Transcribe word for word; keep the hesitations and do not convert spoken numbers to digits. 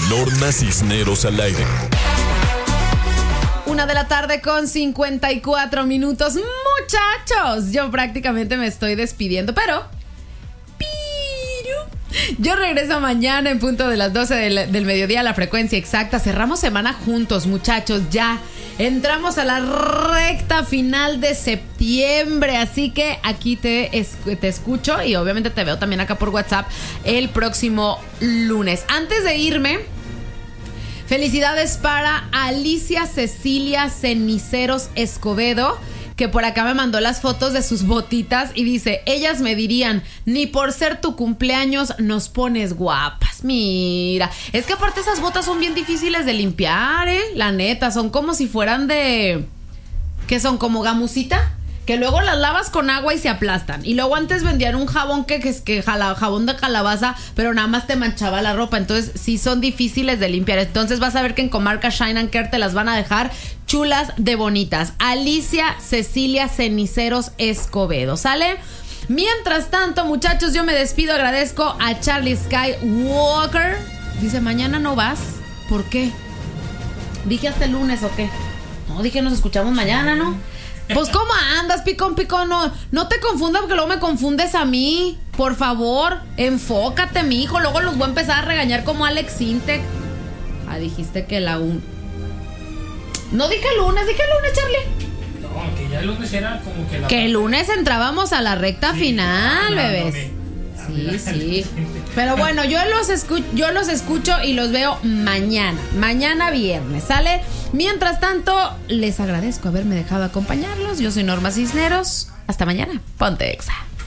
Norma Cisneros al aire. Una de la tarde con cincuenta y cuatro minutos. Muchachos, yo prácticamente me estoy despidiendo, pero... pero yo regreso mañana en punto de las doce del, del mediodía a la frecuencia exacta. Cerramos semana juntos, muchachos, ya. Entramos a la recta final de septiembre, así que aquí te, es, te escucho y obviamente te veo también acá por WhatsApp el próximo lunes. Antes de irme, felicidades para Alicia Cecilia Ceniceros Escobedo, que por acá me mandó las fotos de sus botitas y dice: ellas me dirían, ni por ser tu cumpleaños nos pones guapas. Mira, es que aparte esas botas son bien difíciles de limpiar, eh, la neta, son como si fueran de... ¿qué son? ¿Como gamusita? Que luego las lavas con agua y se aplastan. Y luego antes vendían un jabón que es que, que jala, jabón de calabaza, pero nada más te manchaba la ropa. Entonces sí son difíciles de limpiar. Entonces vas a ver que en Comarca Shine and Care te las van a dejar chulas de bonitas. Alicia Cecilia Ceniceros Escobedo, ¿sale? Mientras tanto, muchachos, yo me despido. Agradezco a Charlie Sky Walker. Dice: mañana no vas. ¿Por qué? Dije hasta el lunes o qué. No, dije nos escuchamos mañana, ¿no? Pues ¿cómo andas, picón, picón? No, no te confundas porque luego me confundes a mí. Por favor, enfócate, mijo. Luego los voy a empezar a regañar como Alex Sintek. Ah, dijiste que la un... No dije lunes, dije lunes, Charlie. No, que ya el lunes era como que la... Que el lunes entrábamos a la recta sí, final, no, bebés. No, no, sí, sí. Pero bueno, yo los, escucho, yo los escucho y los veo mañana. Mañana viernes, ¿sale? Mientras tanto, les agradezco haberme dejado acompañarlos. Yo soy Norma Cisneros. Hasta mañana. Ponte Exa.